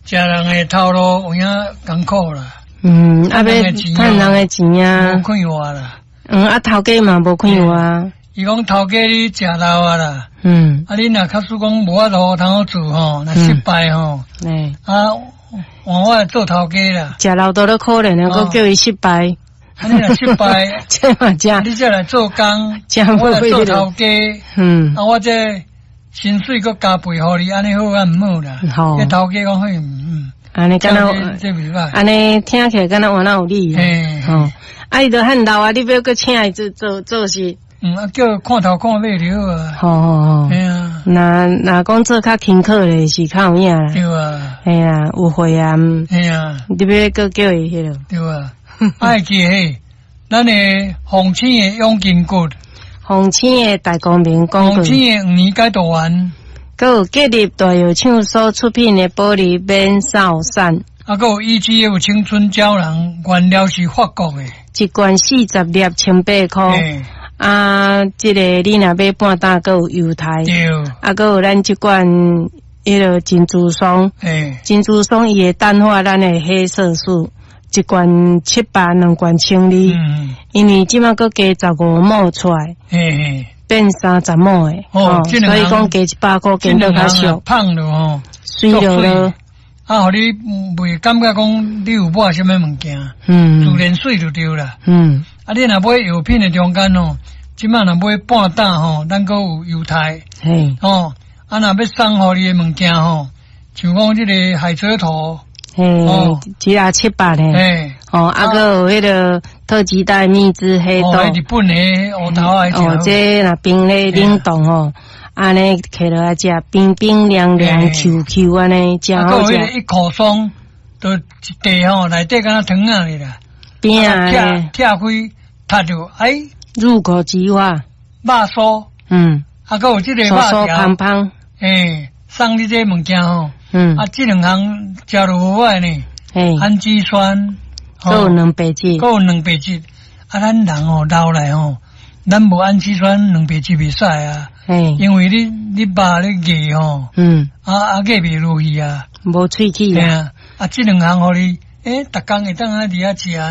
食人的头路有影艰苦啦。 啊，要赚人的钱啊， 无看活啦。 啊，头家嘛无看活。 伊讲头家你食老啊啦。啊，你若假使讲无法度通做吼，若失败吼。换我做头家啦。食老多都可怜啊，佫叫伊失败。啊，你若失败， 这嘛正， 你再来做工，我来做头家。啊，我这薪水佫加倍互你，安尼好啊，毋好啦。好，这头家讲好， 安尼敢若这袂歹， 安尼听起来敢若换哪有理吼。啊，伊都很老啊，你要佫请伊做事。 啊，叫看头看尾就好啊。 好。哎呀，那讲做较勤课咧是较有影啦。 对啊。 哎呀，有会啊。 哎呀， 你要佫叫伊迄落。 对啊。爱记迄，咱的洪青的永金骨， 洪青的大光明光棍， 洪青的5年解读完， 佮有建立大药厂所出品的玻璃免扫伞， 啊，佮有EG有青春胶囊，原料是法国的， 一罐40粒1,800块。啊，这个你若要半打，佮有犹太，啊，佮有咱这罐迄个珍珠霜，珍珠霜伊会淡化咱的黑色素。一罐700，两罐1200，因为即马佫加15毛出来，变30毛诶，所以讲加100块，减到较俗， 胖了吼， 水了， 啊，互你袂感觉讲你有买什么物件，自然水就对啦，啊，你若买药品的中间哦，即马若买半打吼，咱佫有犹太，啊，若要送互你的物件吼，像讲这个海蜇头。 只啊700嘞，啊个有迄个特级带蜜汁黑豆， 日本的乌头啊， 这若冰咧冷冻吼，安尼摕落来食，冰冰凉凉 QQ 安尼，真好食。 一口松，都一袋吼，内底敢若糖啊哩啦， 边啊咧， 拆开，踢着， 入口即化， 肉酥，啊个有这个肉酥胖胖， 送你这物件吼。啊，这两项食落好歹呢，氨基酸， 还有蛋白质， 啊，咱人吼老来吼，咱无氨基酸、蛋白质袂使啊，因为你肉咧硬吼，啊硬袂落去啊， 无喙齿啊，这两项互你，逐工会当伫遐食啊。